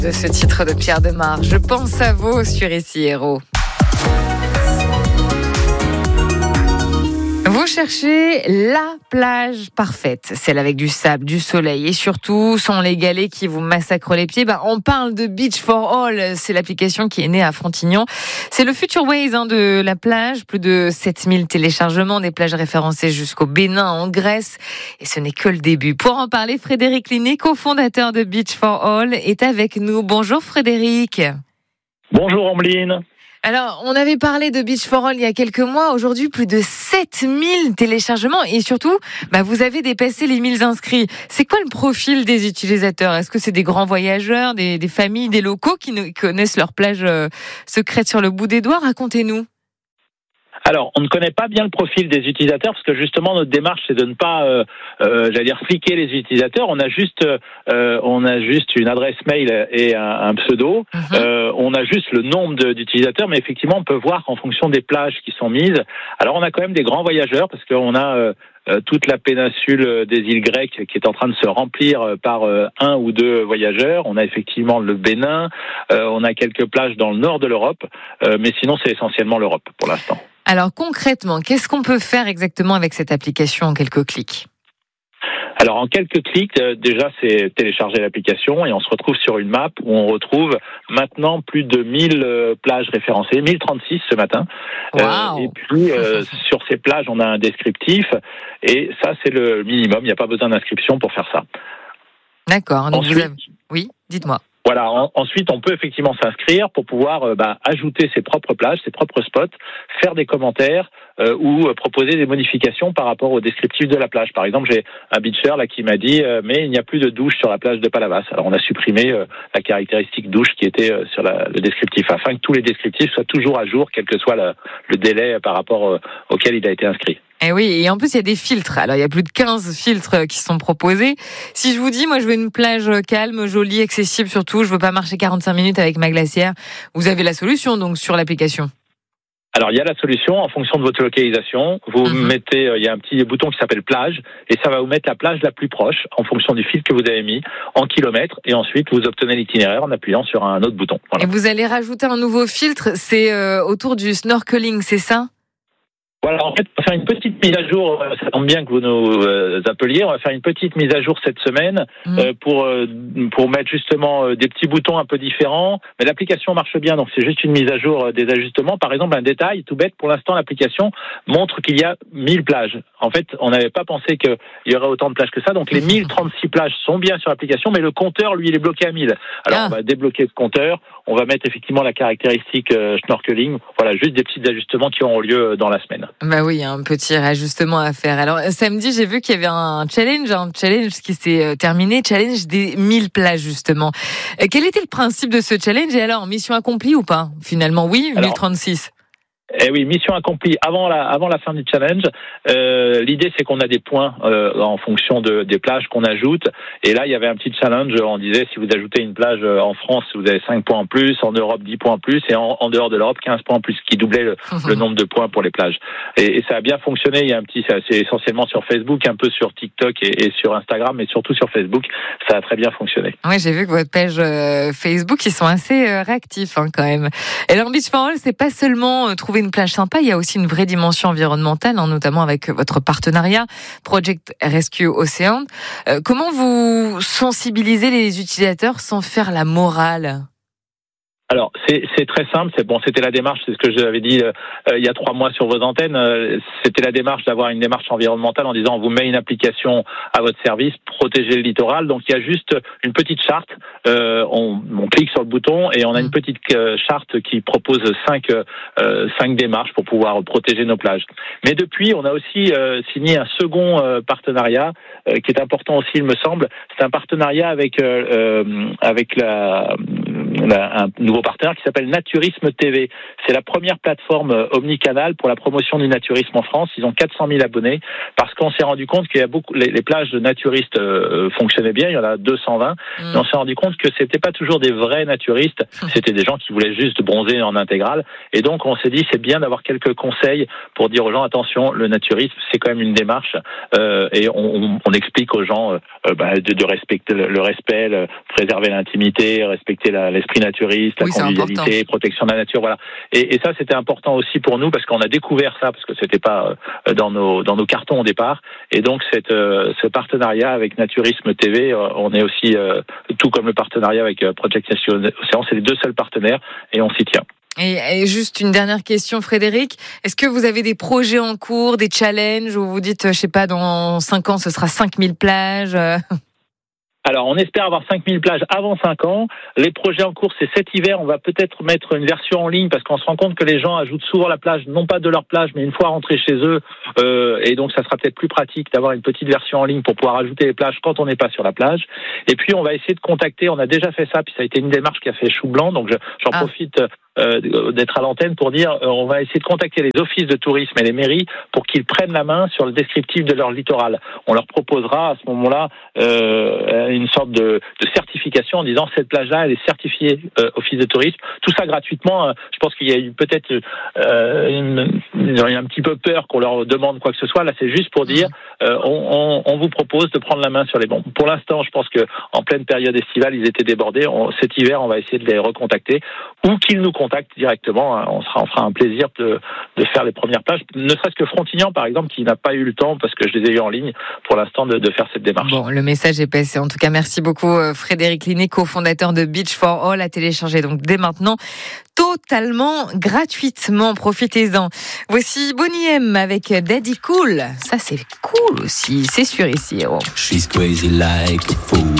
De ce titre de Pierre Demar, je pense à vous sur Ici Héros. Vous cherchez la plage parfaite, celle avec du sable, du soleil et surtout sans les galets qui vous massacrent les pieds. On parle de Beach for All, c'est l'application qui est née à Frontignan. C'est le future Waze de la plage, plus de 7000 téléchargements, des plages référencées jusqu'au Bénin en Grèce. Et ce n'est que le début. Pour en parler, Frédéric Linet, cofondateur de Beach for All, est avec nous. Bonjour Frédéric. Bonjour Amblin. Alors, on avait parlé de Beach for All il y a quelques mois. Aujourd'hui, plus de 7000 téléchargements. Et surtout, vous avez dépassé les 1000 inscrits. C'est quoi le profil des utilisateurs ? Est-ce que c'est des grands voyageurs, des familles, des locaux qui connaissent leur plage secrète sur le bout des doigts ? Racontez-nous. Alors, on ne connaît pas bien le profil des utilisateurs parce que justement notre démarche c'est de ne pas, fliquer les utilisateurs. On a juste une adresse mail et un pseudo. On a juste le nombre d'utilisateurs, mais effectivement on peut voir qu'en fonction des plages qui sont mises. Alors on a quand même des grands voyageurs parce qu'on a toute la péninsule des îles grecques qui est en train de se remplir par un ou deux voyageurs. On a effectivement le Bénin, on a quelques plages dans le nord de l'Europe, mais sinon c'est essentiellement l'Europe pour l'instant. Alors concrètement, qu'est-ce qu'on peut faire exactement avec cette application en quelques clics ? Alors en quelques clics, déjà c'est télécharger l'application et on se retrouve sur une map où on retrouve maintenant plus de 1000 plages référencées, 1036 ce matin. Wow. Et puis sur ces plages on a un descriptif et ça c'est le minimum, il n'y a pas besoin d'inscription pour faire ça. D'accord. Donc ensuite, oui, dites-moi. Voilà. Ensuite, on peut effectivement s'inscrire pour pouvoir ajouter ses propres plages, ses propres spots, faire des commentaires ou proposer des modifications par rapport au descriptif de la plage. Par exemple, j'ai un beacher là qui m'a dit mais il n'y a plus de douche sur la plage de Palavas. Alors on a supprimé la caractéristique douche qui était sur le descriptif afin que tous les descriptifs soient toujours à jour, quel que soit le délai par rapport auquel il a été inscrit. Et oui, et en plus il y a des filtres. Alors il y a plus de 15 filtres qui sont proposés. Si je vous dis, moi je veux une plage calme, jolie, accessible surtout, je veux pas marcher 45 minutes avec ma glacière, vous avez la solution donc sur l'application. Alors il y a la solution en fonction de votre localisation. Vous mettez, il y a un petit bouton qui s'appelle plage et ça va vous mettre la plage la plus proche en fonction du filtre que vous avez mis en kilomètres et ensuite vous obtenez l'itinéraire en appuyant sur un autre bouton. Voilà. Et vous allez rajouter un nouveau filtre, c'est autour du snorkeling, c'est ça ? Voilà, en fait, on va faire une petite mise à jour, ça tombe bien que vous nous appeliez, on va faire une petite mise à jour cette semaine pour mettre justement des petits boutons un peu différents, mais l'application marche bien, donc c'est juste une mise à jour des ajustements. Par exemple, un détail tout bête, pour l'instant l'application montre qu'il y a 1000 plages. En fait, on n'avait pas pensé qu'il y aurait autant de plages que ça, donc les 1036 plages sont bien sur l'application, mais le compteur, lui, il est bloqué à 1000. Alors on va débloquer ce compteur, on va mettre effectivement la caractéristique snorkeling, voilà, juste des petits ajustements qui auront lieu dans la semaine. Oui, un petit réajustement à faire. Alors, samedi, j'ai vu qu'il y avait un challenge qui s'est terminé, challenge des 1000 plages, justement. Quel était le principe de ce challenge ? Et alors, mission accomplie ou pas ? Finalement, oui, 1036. Eh oui, mission accomplie avant la fin du challenge. L'idée, c'est qu'on a des points en fonction des plages qu'on ajoute. Et là, il y avait un petit challenge. On disait, si vous ajoutez une plage en France, vous avez 5 points en plus, en Europe, 10 points en plus, et en dehors de l'Europe, 15 points en plus, ce qui doublait le nombre de points pour les plages. Et ça a bien fonctionné. Il y a c'est essentiellement sur Facebook, un peu sur TikTok et sur Instagram, mais surtout sur Facebook. Ça a très bien fonctionné. Oui, j'ai vu que votre page Facebook, ils sont assez réactifs quand même. Et alors, Beach for All, c'est pas seulement trouver une plage sympa, il y a aussi une vraie dimension environnementale, notamment avec votre partenariat Project Rescue Ocean. Comment vous sensibilisez les utilisateurs sans faire la morale ? Alors, c'est très simple. C'était la démarche, c'est ce que je avais dit il y a 3 mois sur vos antennes. C'était la démarche d'avoir une démarche environnementale en disant on vous met une application à votre service, protéger le littoral. Donc, il y a juste une petite charte. On clique sur le bouton et on a une petite charte qui propose 5 démarches pour pouvoir protéger nos plages. Mais depuis, on a aussi signé un second partenariat qui est important aussi, il me semble. C'est un partenariat avec un nouveau partenaire qui s'appelle Naturisme TV. C'est la première plateforme omnicanal pour la promotion du naturisme en France. Ils ont 400 000 abonnés parce qu'on s'est rendu compte qu'il y a beaucoup, les plages de naturistes fonctionnaient bien, il y en a 220, mais on s'est rendu compte que c'était pas toujours des vrais naturistes, c'était des gens qui voulaient juste bronzer en intégrale, et donc on s'est dit c'est bien d'avoir quelques conseils pour dire aux gens attention, le naturisme c'est quand même une démarche, et on explique aux gens de respecter le respect, préserver l'intimité, respecter l'esprit naturiste, la convivialité, protection de la nature, voilà. Et ça c'était important aussi pour nous parce qu'on a découvert ça parce que c'était pas dans nos cartons au départ, et donc ce partenariat avec Naturisme TV, on est aussi tout comme le partenariat avec Project Océan, c'est les deux seuls partenaires et on s'y tient. Et juste une dernière question, Frédéric. Est-ce que vous avez des projets en cours, des challenges où vous dites, je sais pas, dans 5 ans, ce sera 5000 plages Alors, on espère avoir 5000 plages avant 5 ans. Les projets en cours, c'est cet hiver, on va peut-être mettre une version en ligne parce qu'on se rend compte que les gens ajoutent souvent la plage, non pas de leur plage, mais une fois rentrés chez eux. Et donc, ça sera peut-être plus pratique d'avoir une petite version en ligne pour pouvoir ajouter les plages quand on n'est pas sur la plage. Et puis, on va essayer de contacter, on a déjà fait ça, puis ça a été une démarche qui a fait chou blanc, donc j'en profite d'être à l'antenne pour dire on va essayer de contacter les offices de tourisme et les mairies pour qu'ils prennent la main sur le descriptif de leur littoral. On leur proposera à ce moment-là une sorte de certification en disant cette plage-là elle est certifiée office de tourisme. Tout ça gratuitement. Je pense qu'il y a eu peut-être ils ont eu un petit peu peur qu'on leur demande quoi que ce soit. Là c'est juste pour dire on vous propose de prendre la main sur les bons. Pour l'instant je pense que en pleine période estivale ils étaient débordés. Cet hiver on va essayer de les recontacter ou qu'ils nous contactent directement. On fera un plaisir de faire les premières plages. Ne serait-ce que Frontignan, par exemple, qui n'a pas eu le temps, parce que je les ai eu en ligne, pour l'instant, de faire cette démarche. Bon, le message est passé. En tout cas, merci beaucoup, Frédéric Linet, cofondateur de Beach for All, à télécharger donc dès maintenant, totalement gratuitement. Profitez-en. Voici Boney M avec Daddy Cool. Ça, c'est cool aussi. C'est sûr ici. Oh. She's crazy like a fool.